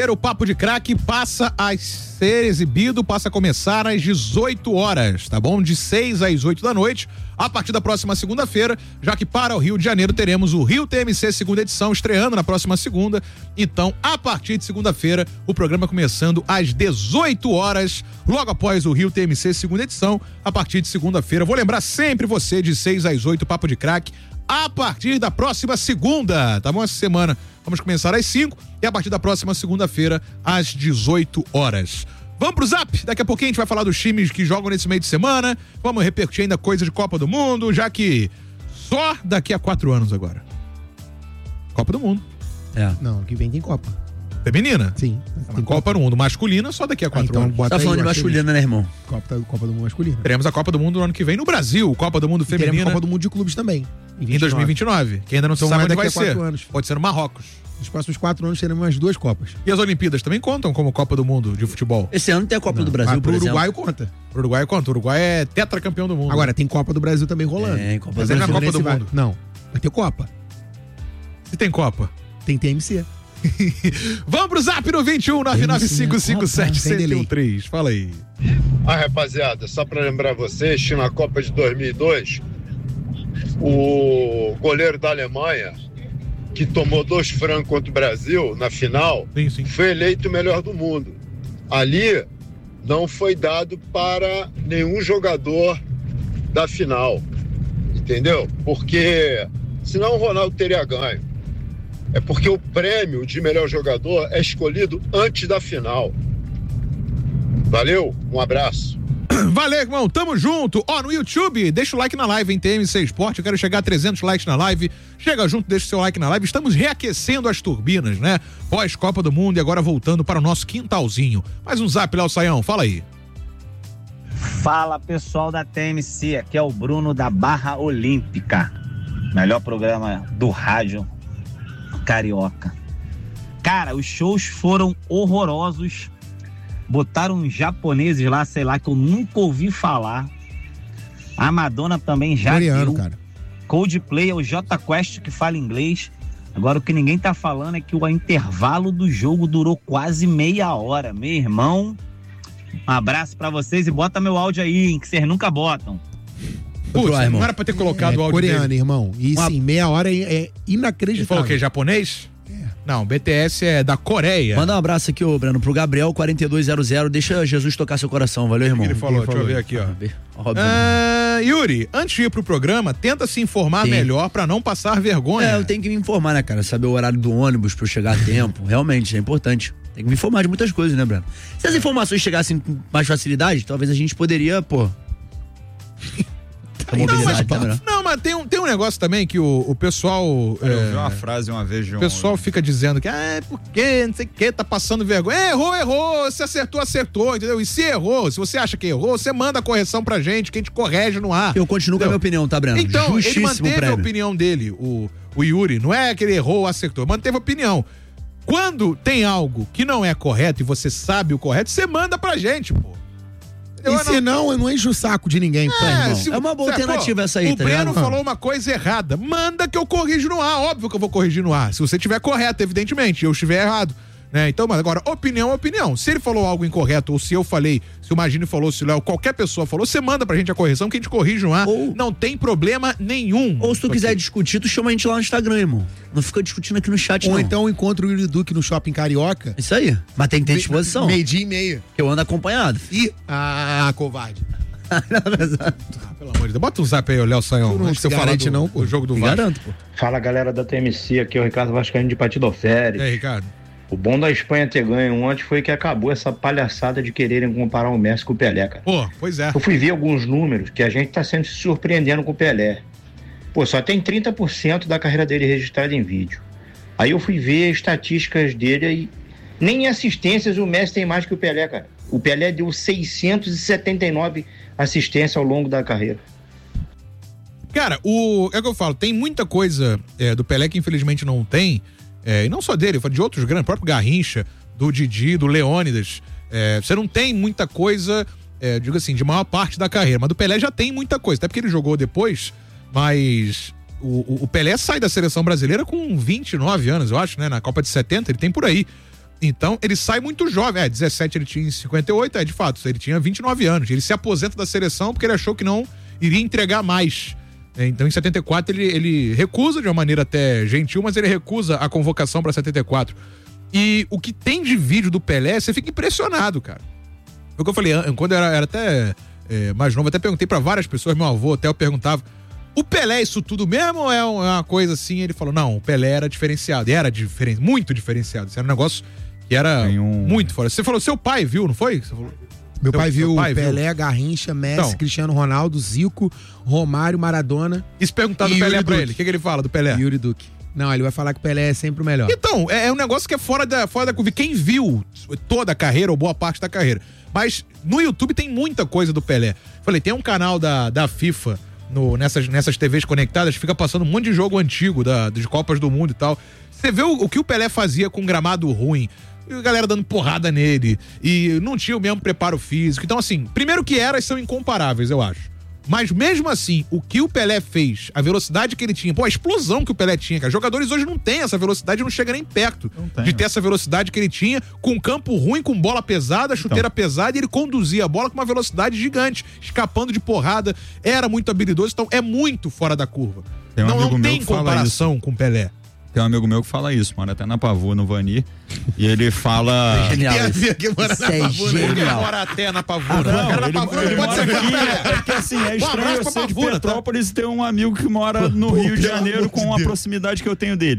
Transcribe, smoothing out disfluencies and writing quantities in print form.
O Papo de Craque passa a ser exibido, passa a começar às 18 horas, tá bom? De 6 às 8 da noite, a partir da próxima segunda-feira, já que para o Rio de Janeiro teremos o Rio TMC segunda edição, estreando na próxima segunda. Então, a partir de segunda-feira, o programa começando às 18 horas, logo após o Rio TMC segunda edição, a partir de segunda-feira. Vou lembrar sempre você, de 6 às 8, Papo de Craque, a partir da próxima segunda, tá bom? Essa semana vamos começar às 5 e a partir da próxima segunda-feira às 18 horas. Vamos pro Zap? Daqui a pouquinho a gente vai falar dos times que jogam nesse meio de semana. Vamos repercutir ainda coisa de Copa do Mundo, já que só daqui a 4 anos agora. Copa do Mundo. Não, que vem tem Copa. Feminina? Sim. Tem Copa do Mundo masculina só daqui a 4 anos. Tá falando de masculina, né, irmão? Copa do Mundo masculina. Teremos a Copa do Mundo no ano que vem no Brasil, Copa do Mundo feminina. Teremos Copa do Mundo de clubes também. Em 2029, que ainda não se sabe onde vai ser. Anos. Pode ser no Marrocos. Nos próximos 4 anos teremos mais 2 Copas. E as Olimpíadas também contam como Copa do Mundo de futebol? Esse ano tem a Copa do Brasil, pro Uruguai conta. Pro Uruguai conta. O Uruguai é tetracampeão do mundo. Agora, tem Copa do Brasil também rolando. Copa Mas do é na Brasil. Copa do Mundo. Não, vai ter Copa. Se tem Copa. Tem TMC. Vamos pro Zap no 21 99557-1013. Fala aí. Rapaziada, só pra lembrar vocês que na Copa de 2002 o goleiro da Alemanha, que tomou 2 frangos contra o Brasil na final, sim. foi eleito o melhor do mundo. Ali não foi dado para nenhum jogador da final, entendeu? Porque senão o Ronaldo teria ganho. É porque o prêmio de melhor jogador é escolhido antes da final. Valeu, um abraço. Valeu, irmão, tamo junto. No YouTube, deixa o like na live, hein, TMC Esporte, eu quero chegar a 300 likes na live. Chega junto, deixa o seu like na live. Estamos reaquecendo as turbinas, né? Pós-Copa do Mundo e agora voltando para o nosso quintalzinho. Mais um Zap, Léo Saião, fala aí. Fala, pessoal da TMC, aqui é o Bruno da Barra Olímpica. Melhor programa do rádio carioca. Cara, os shows foram horrorosos. Botaram uns japoneses lá, sei lá, que eu nunca ouvi falar. A Madonna também já Coreano, viu. cara. Coldplay é o J Quest que fala inglês. Agora o que ninguém tá falando é que o intervalo do jogo durou quase meia hora. Meu irmão, um abraço pra vocês e bota meu áudio aí, hein, que vocês nunca botam. Putz, não era pra ter colocado o áudio coreano, dele. irmão. E sim, meia hora é inacreditável. Ele falou o quê? Japonês? Não, BTS é da Coreia. Manda um abraço aqui, ô Breno, pro Gabriel 4200. Deixa Jesus tocar seu coração, valeu, irmão? Ele falou, deixa eu ver aqui, ó. Yuri, antes de ir pro programa, tenta se informar melhor pra não passar vergonha. Eu tenho que me informar, né, cara? Saber o horário do ônibus pra eu chegar a tempo. Realmente, é importante. Tem que me informar de muitas coisas, né, Breno? Se as informações chegassem com mais facilidade, talvez a gente poderia, Não, mas tem um negócio também que o pessoal. Eu vi uma frase uma vez de O pessoal fica dizendo que, porque, não sei o que, tá passando vergonha. Errou, se acertou, entendeu? E se errou, se você acha que errou, você manda a correção pra gente, que a gente corrige no ar. Eu continuo com a minha opinião, tá, Breno? Então, ele manteve a opinião dele, o Yuri. Não é que ele errou ou acertou, manteve a opinião. Quando tem algo que não é correto e você sabe o correto, você manda pra gente, pô. E se não, eu não encho o saco de ninguém. É uma boa alternativa essa aí, o tá Breno ligado? falou uma coisa errada. Manda que eu corrijo no ar. Óbvio que eu vou corrigir no ar. Se você tiver correto, evidentemente. Eu estiver errado. Né? Então, mas agora, opinião é opinião. Se ele falou algo incorreto, ou se eu falei, se o Magino falou, se o Léo, qualquer pessoa falou, você manda pra gente a correção que a gente corrige no ar. Não tem problema nenhum. Ou se tu quiser discutir, tu chama a gente lá no Instagram, irmão. Não fica discutindo aqui no chat, não. Ou então encontra o Yuri Duque no Shopping Carioca. Isso aí. Mas tem que ter disposição. 12:30. Eu ando acompanhado. Covarde. Pelo amor de Deus. Bota um zap aí, Léo Saião. Não se garante não, pô. O jogo do Vasco. Garanto, pô. Fala, galera da TMC, aqui é o Ricardo Vascaíno de Patidoférias. E aí, Ricardo? O bom da Espanha ter ganho ontem foi que acabou essa palhaçada de quererem comparar o Messi com o Pelé, cara. Pô, pois é. Eu fui ver alguns números que a gente tá sempre se surpreendendo com o Pelé. Pô, só tem 30% da carreira dele registrada em vídeo. Aí eu fui ver estatísticas dele e nem em assistências o Messi tem mais que o Pelé, cara. O Pelé deu 679 assistências ao longo da carreira. Cara, é o que eu falo, tem muita coisa do Pelé que infelizmente não tem, e não só dele, eu falo de outros grandes, o próprio Garrincha, do Didi, do Leônidas. Você não tem muita coisa, digo assim, de maior parte da carreira, mas do Pelé já tem muita coisa, até porque ele jogou depois, mas o Pelé sai da seleção brasileira com 29 anos, eu acho, né? Na Copa de 70, ele tem por aí. Então, ele sai muito jovem. 17 ele tinha em 58, de fato, ele tinha 29 anos. Ele se aposenta da seleção porque ele achou que não iria entregar mais. Então, em 74, ele recusa, de uma maneira até gentil, mas ele recusa a convocação para 74. E o que tem de vídeo do Pelé, você fica impressionado, cara. Foi o que eu falei, quando eu era até mais novo, até perguntei para várias pessoas, meu avô até eu perguntava, o Pelé é isso tudo mesmo ou é uma coisa assim? Ele falou, não, o Pelé era diferenciado, e era muito diferenciado. Isso era um negócio que era muito fora. Você falou, seu pai viu, não foi? Você falou, meu pai viu Pelé, Garrincha, Messi, então, Cristiano Ronaldo, Zico, Romário, Maradona. E se perguntar do Pelé pra ele, o que ele fala do Pelé? Yuri Duque. Não, ele vai falar que o Pelé é sempre o melhor. Então, é um negócio que é fora da curva. Quem viu toda a carreira, ou boa parte da carreira. Mas no YouTube tem muita coisa do Pelé. Falei, tem um canal da FIFA nessas TVs conectadas, fica passando um monte de jogo antigo de Copas do Mundo e tal. Você vê o que o Pelé fazia com gramado ruim. E a galera dando porrada nele. E não tinha o mesmo preparo físico. Então, assim, primeiro que eras são incomparáveis, eu acho. Mas mesmo assim, o que o Pelé fez, a velocidade que ele tinha, a explosão que o Pelé tinha, cara. Jogadores hoje não têm essa velocidade, não chega nem perto de ter essa velocidade que ele tinha, com campo ruim, com bola pesada, chuteira pesada, e ele conduzia a bola com uma velocidade gigante, escapando de porrada, era muito habilidoso, então é muito fora da curva. Não tem comparação com o Pelé. Tem um amigo meu que fala isso, mano, até na Pavô, no Vani. E ele fala... Genial. Mora até na Pavuna. Ele mora aqui, porque assim, é estranho eu ser de Petrópolis e ter um amigo que mora no Rio de Janeiro com a proximidade que eu tenho dele.